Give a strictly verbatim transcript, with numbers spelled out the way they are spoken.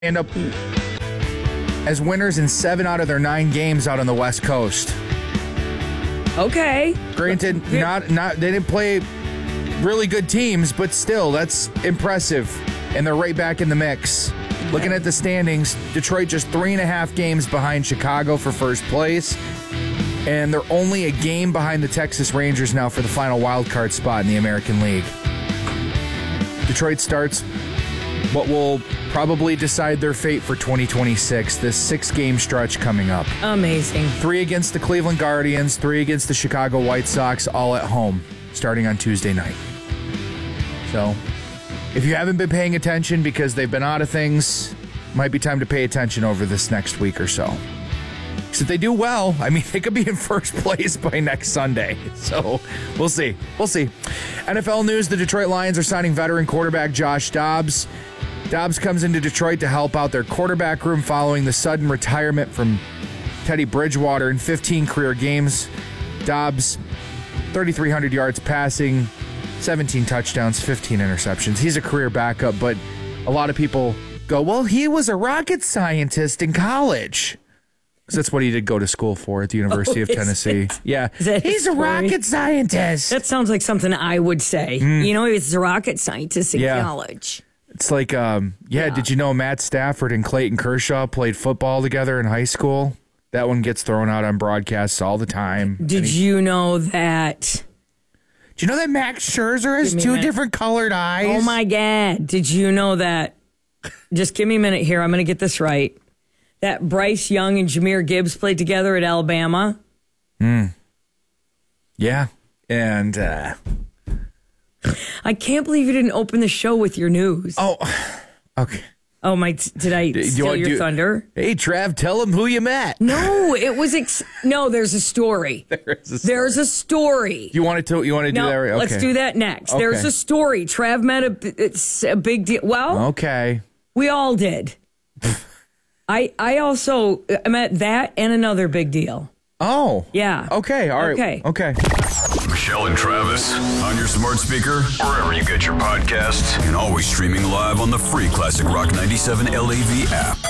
end up as winners in seven out of their nine games out on the West Coast. Okay. Granted, not not they didn't play really good teams, but still, that's impressive. And they're right back in the mix. Looking at the standings, Detroit just three and a half games behind Chicago for first place. And they're only a game behind the Texas Rangers now for the final wild card spot in the American League. Detroit starts what will probably decide their fate for twenty twenty-six, this six-game stretch coming up. Amazing. Three against the Cleveland Guardians, three against the Chicago White Sox, all at home, starting on Tuesday night. So, if you haven't been paying attention because they've been out of things, might be time to pay attention over this next week or so. Because if they do well, I mean, they could be in first place by next Sunday. So, we'll see. We'll see. N F L news, the Detroit Lions are signing veteran quarterback Josh Dobbs. Dobbs comes into Detroit to help out their quarterback room following the sudden retirement from Teddy Bridgewater in fifteen career games. Dobbs, thirty-three hundred yards passing, seventeen touchdowns, fifteen interceptions. He's a career backup, but a lot of people go, well, he was a rocket scientist in college. Because that's what he did go to school for at the University oh, of Tennessee. It? Yeah. He's a rocket scientist. That sounds like something I would say. Mm. You know, he's a rocket scientist in yeah. college. It's like, um, yeah, yeah, did you know Matt Stafford and Clayton Kershaw played football together in high school? That one gets thrown out on broadcasts all the time. Did he, you know that... Do you know that Max Scherzer has two different colored eyes? Oh, my God. Did you know that? Just give me a minute here. I'm going to get this right. That Bryce Young and Jahmyr Gibbs played together at Alabama? Hmm. Yeah. And... uh I can't believe you didn't open the show with your news. Oh, okay. Oh, my, did I do, steal do, your do, thunder? Hey, Trav, tell them who you met. No, it was, ex- no, there's a story. There is a story. There's a story. You want to, you want to do no, that? Right? Okay. Let's do that next. Okay. There's a story. Trav met a, it's a big deal. Well, okay. We all did. I, I also met that and another big deal. Oh. Yeah. Okay. All right. Okay. Okay. Michelle and Travis on your smart speaker, wherever you get your podcasts, and always streaming live on the free Classic Rock ninety-seven L A V app.